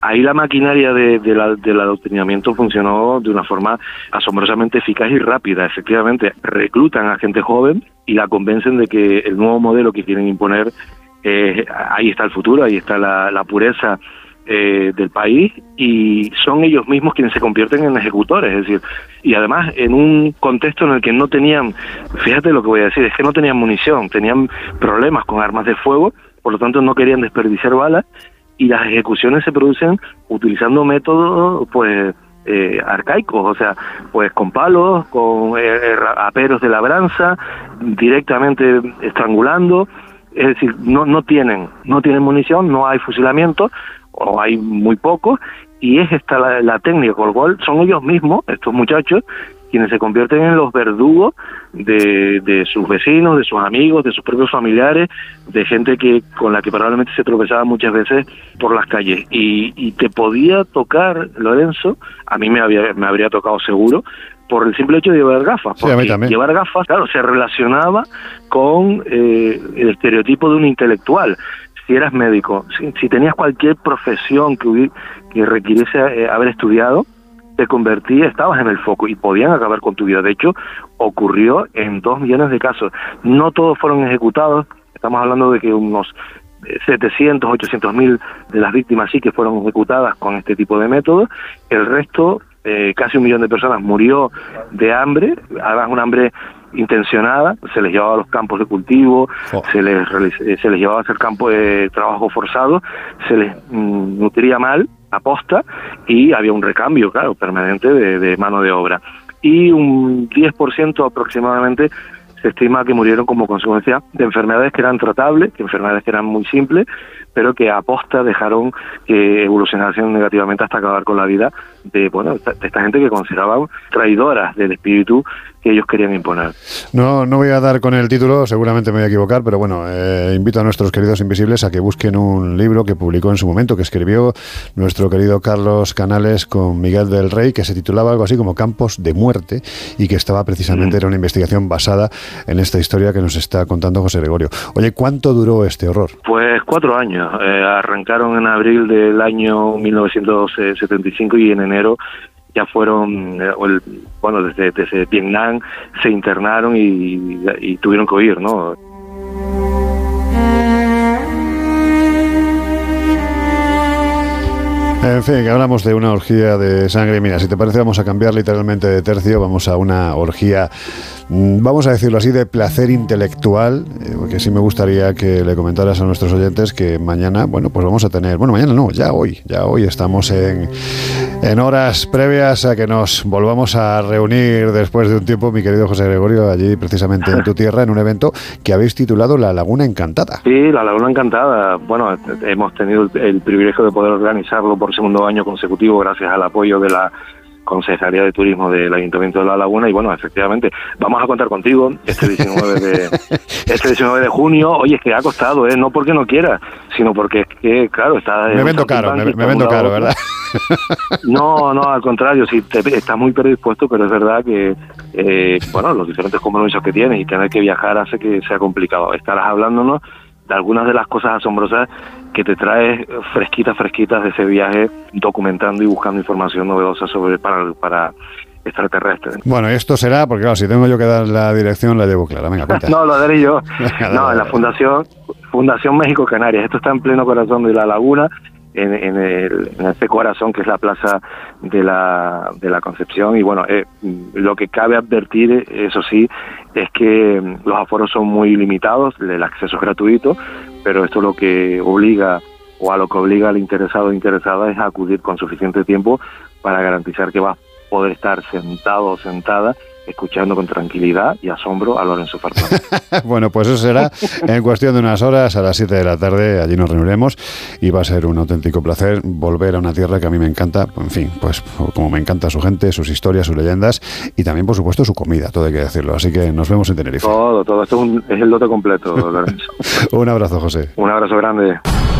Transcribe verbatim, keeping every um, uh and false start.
Ahí la maquinaria de, de la, del adoctrinamiento funcionó de una forma asombrosamente eficaz y rápida. Efectivamente, reclutan a gente joven y la convencen de que el nuevo modelo que quieren imponer, eh, ahí está el futuro, ahí está la, la pureza eh, del país, y son ellos mismos quienes se convierten en ejecutores. Es decir, y además en un contexto en el que no tenían, fíjate lo que voy a decir, es que no tenían munición, tenían problemas con armas de fuego, por lo tanto no querían desperdiciar balas, y las ejecuciones se producen utilizando métodos pues eh, arcaicos, o sea, pues con palos, con eh, aperos de labranza, directamente estrangulando. Es decir, no no tienen no tienen munición, no hay fusilamiento, o hay muy poco, y es esta la, la técnica, con lo cual son ellos mismos, estos muchachos, quienes se convierten en los verdugos de, de sus vecinos, de sus amigos, de sus propios familiares, de gente que con la que probablemente se tropezaba muchas veces por las calles. Y, y te podía tocar, Lorenzo, a mí me había me habría tocado seguro, por el simple hecho de llevar gafas. Sí, a mí también. Llevar gafas, claro, se relacionaba con eh, el estereotipo de un intelectual. Si eras médico, si, si tenías cualquier profesión que, hubiera, que requiriese eh, haber estudiado, te convertías, estabas en el foco y podían acabar con tu vida. De hecho, ocurrió en dos millones de casos. No todos fueron ejecutados, estamos hablando de que unos setecientos, ochocientos mil de las víctimas sí que fueron ejecutadas con este tipo de métodos. El resto, eh, casi un millón de personas, murió de hambre, además un hambre intencionada. Se les llevaba a los campos de cultivo, oh. se les se les llevaba a hacer campo de trabajo forzado, se les mm, nutría mal, aposta, y había un recambio, claro, permanente de, de mano de obra. Y un diez por ciento aproximadamente se estima que murieron como consecuencia de enfermedades que eran tratables, que enfermedades que eran muy simples, pero que a posta dejaron que evolucionasen negativamente hasta acabar con la vida de, bueno, esta, de esta gente que consideraban traidoras del espíritu que ellos querían imponer. No, no voy a dar con el título, seguramente me voy a equivocar, pero bueno, eh, invito a nuestros queridos invisibles a que busquen un libro que publicó en su momento, que escribió nuestro querido Carlos Canales con Miguel del Rey, que se titulaba algo así como Campos de Muerte, y que estaba precisamente, mm. era una investigación basada en esta historia que nos está contando José Gregorio. Oye, ¿cuánto duró este horror? Pues cuatro años. Eh, arrancaron en abril del año mil novecientos setenta y cinco y en enero ya fueron, eh, el, bueno, desde, desde Vietnam se internaron y, y tuvieron que huir, ¿no? En fin, que hablamos de una orgía de sangre. Mira, si te parece, vamos a cambiar literalmente de tercio, vamos a una orgía, vamos a decirlo así, de placer intelectual, porque sí me gustaría que le comentaras a nuestros oyentes que mañana, bueno, pues vamos a tener, bueno, mañana no, ya hoy, ya hoy estamos en, en horas previas a que nos volvamos a reunir después de un tiempo, mi querido José Gregorio, allí precisamente en tu tierra, en un evento que habéis titulado La Laguna Encantada. Sí, La Laguna Encantada. Bueno, hemos tenido el, el privilegio de poder organizarlo por segundo año consecutivo gracias al apoyo de la Consejería de Turismo del Ayuntamiento de La Laguna, y bueno, efectivamente, vamos a contar contigo este diecinueve de este diecinueve de junio. Oye, es que ha costado, ¿eh? No porque no quiera, sino porque es que, claro, está... Me vendo caro, me, me vendo caro, ¿verdad? No, no, al contrario, sí, te, estás muy predispuesto, pero es verdad que, eh, bueno, los diferentes compromisos que tienes y tener que viajar hace que sea complicado. Estarás hablándonos de algunas de las cosas asombrosas que te traes fresquitas, fresquitas de ese viaje, documentando y buscando información novedosa sobre para, para extraterrestres. Bueno, esto será, porque claro, si tengo yo que dar la dirección, la llevo clara. Venga, cuenta. No, lo daré yo. No, en la Fundación Fundación México Canarias. Esto está en pleno corazón de La Laguna, en, en, el, en ese corazón que es la plaza de la de la Concepción. Y bueno, eh, lo que cabe advertir, eso sí, es que los aforos son muy limitados, el acceso es gratuito, pero esto lo que obliga, o a lo que obliga al interesado o interesada, es a acudir con suficiente tiempo para garantizar que va a poder estar sentado o sentada escuchando con tranquilidad y asombro a Lorenzo Farfán. Bueno, pues eso será en cuestión de unas horas, a las siete de la tarde, allí nos reuniremos y va a ser un auténtico placer volver a una tierra que a mí me encanta, en fin, pues como me encanta su gente, sus historias, sus leyendas y también, por supuesto, su comida, todo hay que decirlo. Así que nos vemos en Tenerife. Todo, todo, esto es, un, es el lote completo, Lorenzo. Un abrazo, José. Un abrazo grande.